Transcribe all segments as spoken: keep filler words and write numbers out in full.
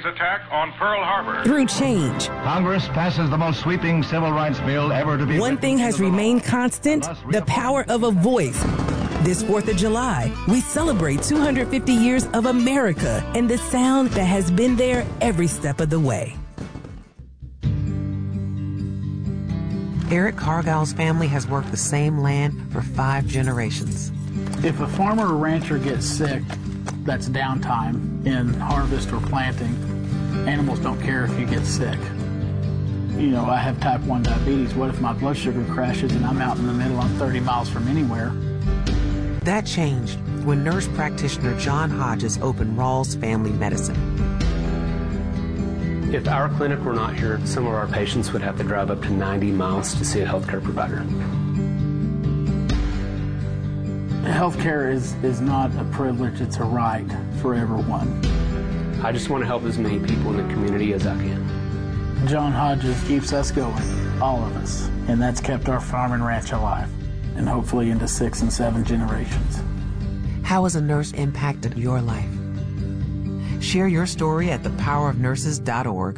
Japanese attack on Pearl Harbor. Through change. Congress passes the most sweeping civil rights bill ever to be One thing has remained constant, the power of a voice. This fourth of July, we celebrate two hundred fifty years of America and the sound that has been there every step of the way. Eric Cargill's family has worked the same land for five generations. If a farmer or rancher gets sick, that's downtime in harvest or planting. Animals don't care if you get sick. You know, I have type one diabetes. What if my blood sugar crashes and I'm out in the middle, I'm thirty miles from anywhere? That changed when nurse practitioner John Hodges opened Rawls Family Medicine. If our clinic were not here, some of our patients would have to drive up to ninety miles to see a healthcare provider. Healthcare is, is not a privilege, it's a right for everyone. I just want to help as many people in the community as I can. John Hodges keeps us going, all of us, and that's kept our farm and ranch alive, and hopefully into six and seven generations. How has a nurse impacted your life? Share your story at the power of nurses dot org.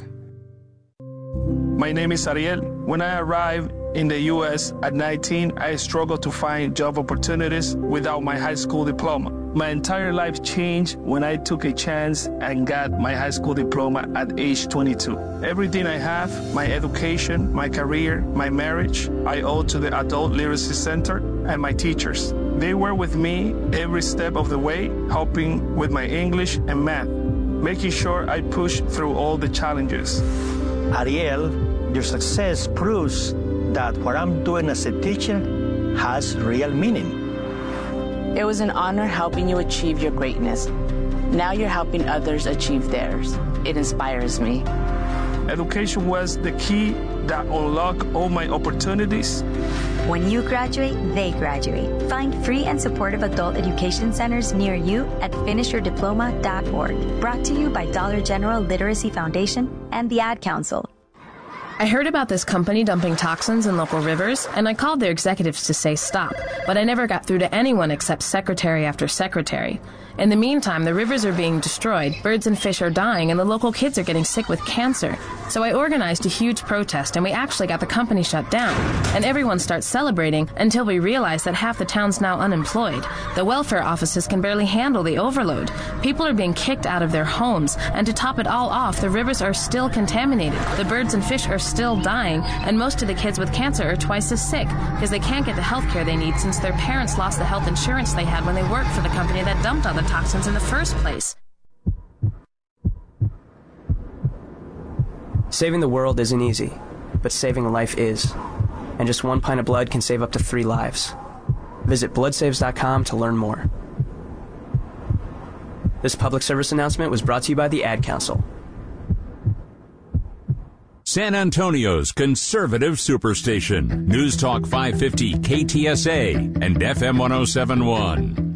My name is Ariel. When I arrived in the U S at nineteen, I struggled to find job opportunities without my high school diploma. My entire life changed when I took a chance and got my high school diploma at age twenty-two. Everything I have, my education, my career, my marriage, I owe to the Adult Literacy Center and my teachers. They were with me every step of the way, helping with my English and math, making sure I push through all the challenges. Ariel, your success proves that what I'm doing as a teacher has real meaning. It was an honor helping you achieve your greatness. Now you're helping others achieve theirs. It inspires me. Education was the key that unlocked all my opportunities. When you graduate, they graduate. Find free and supportive adult education centers near you at finish your diploma dot org. Brought to you by Dollar General Literacy Foundation and the Ad Council. I heard about this company dumping toxins in local rivers, and I called their executives to say stop, but I never got through to anyone except secretary after secretary. In the meantime, the rivers are being destroyed, birds and fish are dying, and the local kids are getting sick with cancer. So I organized a huge protest, and we actually got the company shut down. And everyone starts celebrating until we realize that half the town's now unemployed. The welfare offices can barely handle the overload. People are being kicked out of their homes, and to top it all off, the rivers are still contaminated. The birds and fish are still dying, and most of the kids with cancer are twice as sick because they can't get the health care they need since their parents lost the health insurance they had when they worked for the company that dumped all the toxins in the first place. Saving the world isn't easy, but saving a life is. And just one pint of blood can save up to three lives. Visit blood saves dot com to learn more. This public service announcement was brought to you by the Ad Council. San Antonio's conservative superstation. News Talk five fifty K T S A and F M one oh seven point one.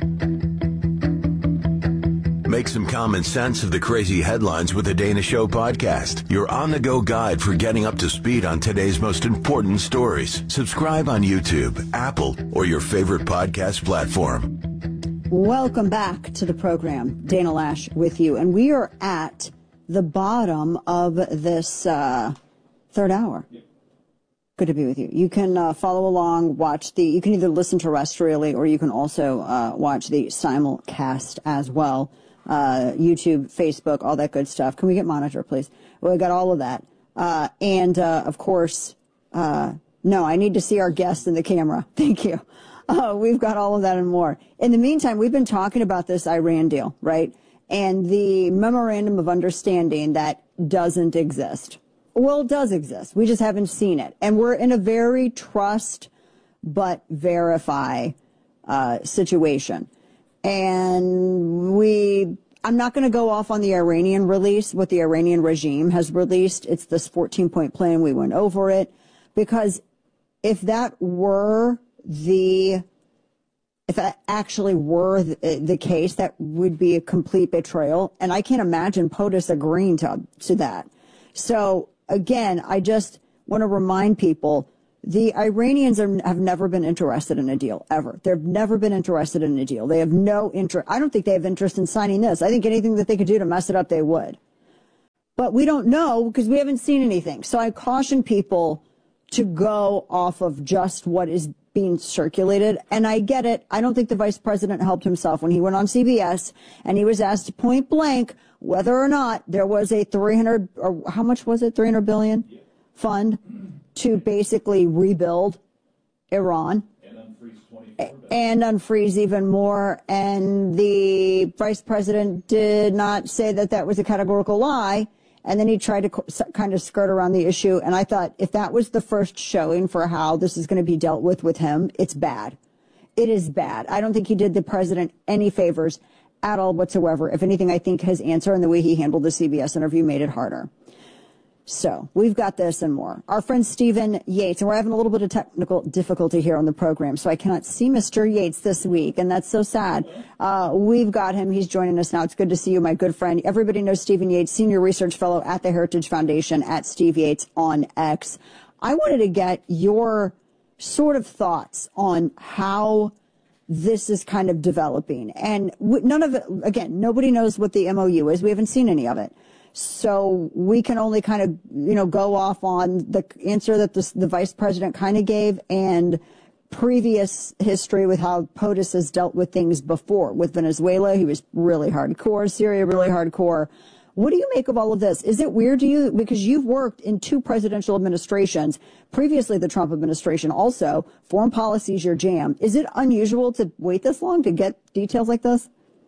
Make some common sense of the crazy headlines with the Dana Show podcast. Your on-the-go guide for getting up to speed on today's most important stories. Subscribe on YouTube, Apple, or your favorite podcast platform. Welcome back to the program. Dana Lash with you. And we are at the bottom of this uh, third hour. Yeah. Good to be with you. You can uh, follow along, watch the, you can either listen terrestrially or you can also uh, watch the simulcast as well. Uh, YouTube, Facebook, all that good stuff. Can we get monitor, please? Well, we got all of that. Uh, and, uh, of course, uh, no, I need to see our guest in the camera. Thank you. Uh, we've got all of that and more. In the meantime, we've been talking about this Iran deal, right? And the memorandum of understanding that doesn't exist. Well, it does exist. We just haven't seen it. And we're in a very trust but verify uh, situation. And we, I'm not going to go off on the Iranian release, what the Iranian regime has released. It's this fourteen point plan. We went over it because if that were the, if that actually were the, the case, that would be a complete betrayal. And I can't imagine POTUS agreeing to, to that. So again, I just want to remind people, the Iranians are, have never been interested in a deal, ever. They've never been interested in a deal. They have no interest. I don't think they have interest in signing this. I think anything that they could do to mess it up, they would. but we don't know because we haven't seen anything. So I caution people to go off of just what is being circulated. And I get it. I don't think the vice president helped himself when he went on C B S and he was asked point blank whether or not there was a three hundred or how much was it? three hundred billion fund to basically rebuild Iran and unfreeze even more. And the vice president did not say that that was a categorical lie. And then he tried to kind of skirt around the issue. And I thought if that was the first showing for how this is going to be dealt with with him, it's bad. It is bad. I don't think he did the president any favors at all whatsoever. If anything, I think his answer and the way he handled the C B S interview made it harder. So we've got this and more. Our friend Stephen Yates, and we're having a little bit of technical difficulty here on the program, so I cannot see Mister Yates this week, and that's so sad. Uh, we've got him. He's joining us now. It's good to see you, my good friend. Everybody knows Stephen Yates, Senior Research Fellow at the Heritage Foundation, at Steve Yates on X. I wanted to get your sort of thoughts on how this is kind of developing. And none of it, again, nobody knows what the M O U is. We haven't seen any of it. So we can only kind of, you know, go off on the answer that the, the vice president kind of gave and previous history with how POTUS has dealt with things before. With Venezuela, he was really hardcore. Syria, really hardcore. What do you make of all of this? Is it weird to you? Because you've worked in two presidential administrations, previously the Trump administration also. Foreign policy is your jam. Is it unusual to wait this long to get details like this?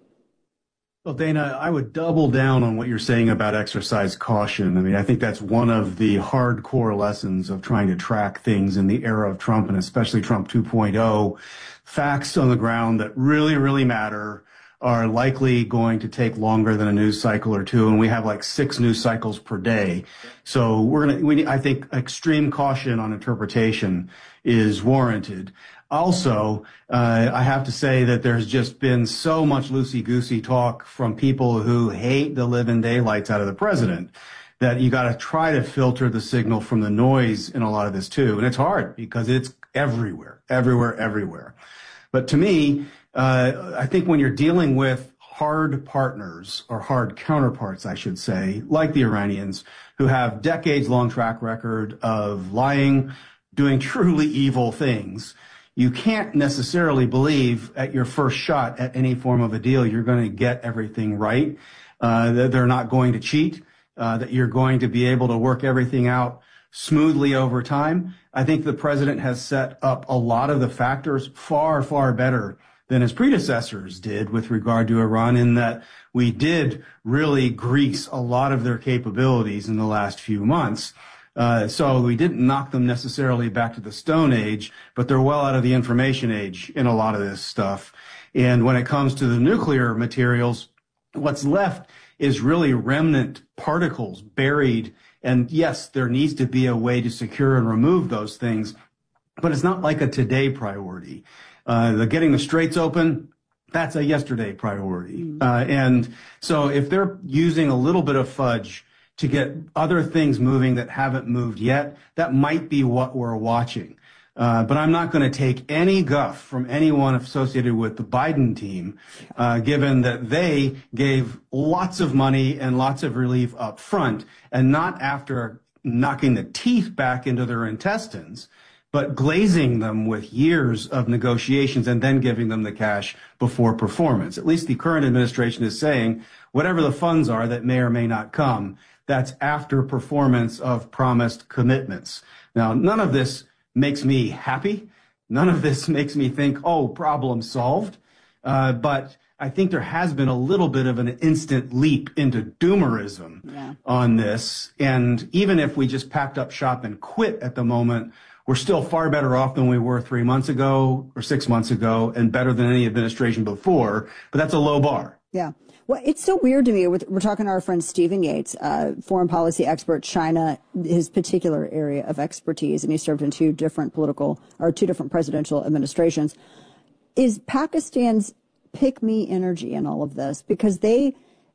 Well, Dana, I would double down on what you're saying about exercise caution. I mean, I think that's one of the hardcore lessons of trying to track things in the era of Trump, and especially Trump two point oh. Facts on the ground that really, really matter are likely going to take longer than a news cycle or two, and we have like six news cycles per day. So we're gonna, we, I think extreme caution on interpretation is warranted. Also, uh, I have to say that there's just been so much loosey-goosey talk from people who hate the living daylights out of the president that you got to try to filter the signal from the noise in a lot of this too. And it's hard because it's everywhere, everywhere, everywhere. But to me, uh, I think when you're dealing with hard partners or hard counterparts, I should say, like the Iranians, who have decades-long track record of lying, doing truly evil things, you can't necessarily believe at your first shot at any form of a deal you're going to get everything right, uh, that they're not going to cheat, uh, that you're going to be able to work everything out smoothly over time. I think the president has set up a lot of the factors far, far better than his predecessors did with regard to Iran, in that we did really grease a lot of their capabilities in the last few months. Uh, so we didn't knock them necessarily back to the Stone Age, but they're well out of the information age in a lot of this stuff. And when it comes to the nuclear materials, what's left is really remnant particles buried. And yes, there needs to be a way to secure and remove those things, but it's not like a today priority. Uh, the getting the straits open, that's a yesterday priority. Uh, and so if they're using a little bit of fudge to get other things moving that haven't moved yet, that might be what we're watching. Uh, but I'm not going to take any guff from anyone associated with the Biden team, uh, given that they gave lots of money and lots of relief up front, and not after knocking the teeth back into their intestines, but glazing them with years of negotiations and then giving them the cash before performance. At least the current administration is saying whatever the funds are that may or may not come, that's after performance of promised commitments. Now, none of this makes me happy. None of this makes me think, oh, problem solved. Uh, but I think there has been a little bit of an instant leap into doomerism yeah. on this. And even if we just packed up shop and quit at the moment, we're still far better off than we were three months ago or six months ago, and better than any administration before. But that's a low bar. Yeah. Well, it's so weird to me. We're, we're talking to our friend Stephen Yates, uh, foreign policy expert, China, his particular area of expertise, and he served in two different political or two different presidential administrations. Is Pakistan's pick me energy in all of this? Because they,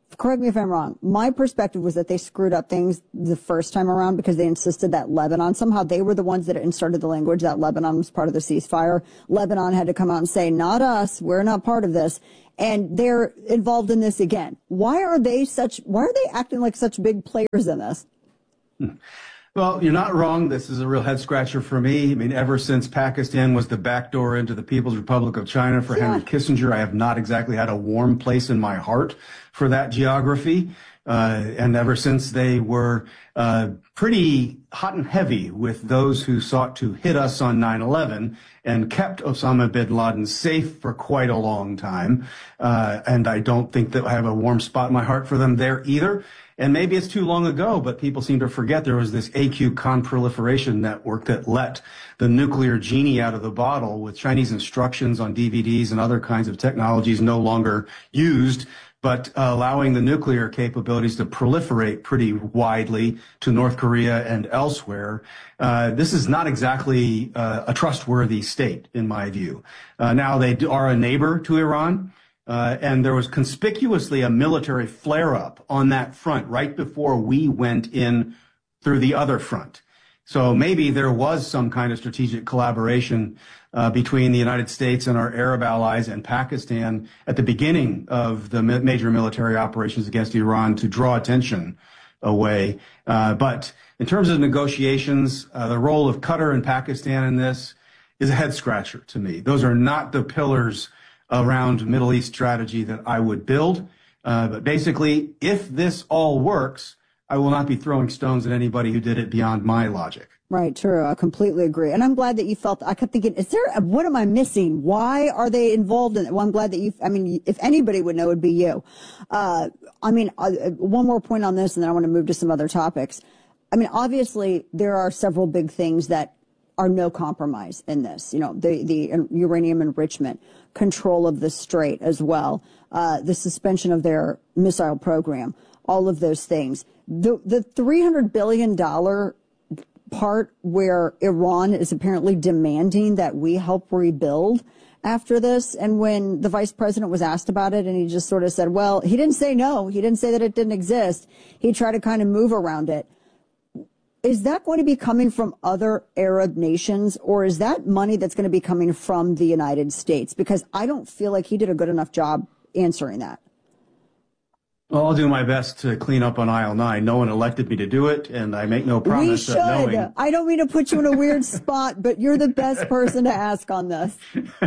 correct me if I'm wrong, my perspective was that they screwed up things the first time around because they insisted that Lebanon, somehow they were the ones that inserted the language that Lebanon was part of the ceasefire. Lebanon had to come out and say, not us, we're not part of this. And they're involved in this again. Why are they such, why are they acting like such big players in this? Hmm. Well, you're not wrong. This is a real head scratcher for me. I mean, ever since Pakistan was the backdoor into the People's Republic of China for yeah. Henry Kissinger, I have not exactly had a warm place in my heart for that geography. Uh, and ever since they were uh, pretty hot and heavy with those who sought to hit us on nine eleven and kept Osama bin Laden safe for quite a long time. Uh, and I don't think that I have a warm spot in my heart for them there either. And maybe it's too long ago, but people seem to forget there was this A Q Conproliferation Network that let the nuclear genie out of the bottle with Chinese instructions on D V Ds and other kinds of technologies no longer used, but uh, allowing the nuclear capabilities to proliferate pretty widely to North Korea and elsewhere. Uh, this is not exactly uh, a trustworthy state, in my view. Uh, now, they are a neighbor to Iran. Uh, and there was conspicuously a military flare-up on that front right before we went in through the other front. So maybe there was some kind of strategic collaboration uh, between the United States and our Arab allies and Pakistan at the beginning of the ma- major military operations against Iran to draw attention away. Uh, but in terms of negotiations, uh, the role of Qatar and Pakistan in this is a head-scratcher to me. Those are not the pillars around Middle East strategy that I would build. Uh, but basically, if this all works, I will not be throwing stones at anybody who did it beyond my logic. Right, true. I completely agree. And I'm glad that you felt, I kept thinking, is there, a, what am I missing? Why are they involved in it? Well, I'm glad that you, I mean, if anybody would know, it would be you. Uh, I mean, uh, one more point on this, and then I want to move to some other topics. I mean, obviously, there are several big things that are no compromise in this. You know, the, the uranium enrichment, control of the strait as well, uh, the suspension of their missile program, all of those things. The, the three hundred billion dollars part where Iran is apparently demanding that we help rebuild after this. And when the vice president was asked about it, and he just sort of said, well, he didn't say no. He didn't say that it didn't exist. He tried to kind of move around it. Is that going to be coming from other Arab nations, or is that money that's going to be coming from the United States? Because I don't feel like he did a good enough job answering that. Well, I'll do my best to clean up on aisle nine. No one elected me to do it, and I make no promise we should. that knowing. I don't mean to put you in a weird spot, but you're the best person to ask on this.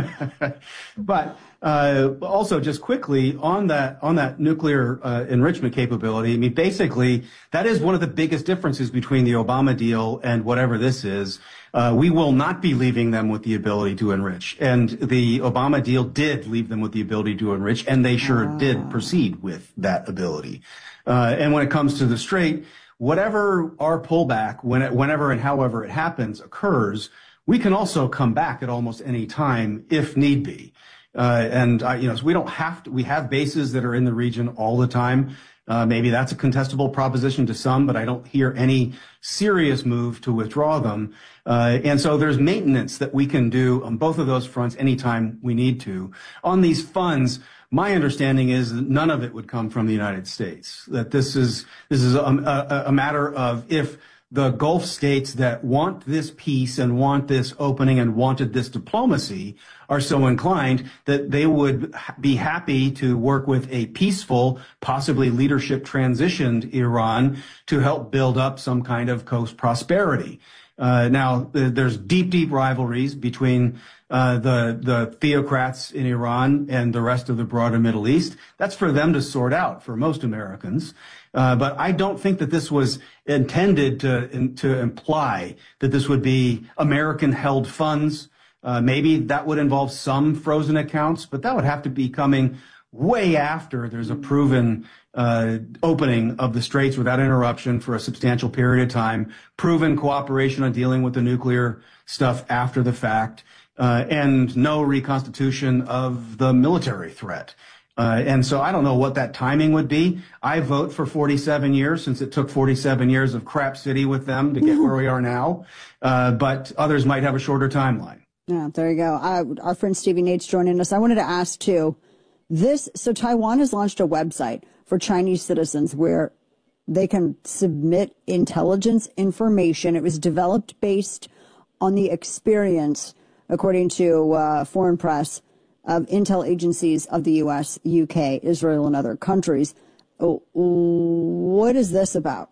But uh, also, just quickly on that on that nuclear uh, enrichment capability. I mean, basically, that is one of the biggest differences between the Obama deal and whatever this is. Uh, we will not be leaving them with the ability to enrich. And the Obama deal did leave them with the ability to enrich, and they sure ah. did proceed with that ability. Uh, and when it comes to the strait, whatever our pullback, when it, whenever and however it happens, occurs, we can also come back at almost any time if need be. Uh, and, uh, you know, so we don't have to, we have bases that are in the region all the time. Uh, maybe that's a contestable proposition to some, but I don't hear any serious move to withdraw them. Uh, and so there's maintenance that we can do on both of those fronts anytime we need to. On these funds, my understanding is that none of it would come from the United States, that this is, this is a, a, a matter of if the Gulf states that want this peace and want this opening and wanted this diplomacy are so inclined that they would be happy to work with a peaceful, possibly leadership transitioned Iran to help build up some kind of coast prosperity. Uh, now, there's deep, deep rivalries between uh, the the theocrats in Iran and the rest of the broader Middle East. That's for them to sort out for most Americans. Uh, but I don't think that this was intended to in, to imply that this would be American-held funds. Uh, maybe that would involve some frozen accounts, but that would have to be coming way after there's a proven uh, opening of the straits without interruption for a substantial period of time, proven cooperation on dealing with the nuclear stuff after the fact, uh, and no reconstitution of the military threat. Uh, and so I don't know what that timing would be. I vote for forty-seven years, since it took forty-seven years of crap city with them to get where we are now. Uh, but others might have a shorter timeline. Yeah, there you go. Uh, our friend Stevie Nate's joining us. I wanted to ask, too, this, so Taiwan has launched a website for Chinese citizens where they can submit intelligence information. It was developed based on the experience, according to uh, foreign press, of intel agencies of the U S, U K, Israel, and other countries. Oh, what is this about?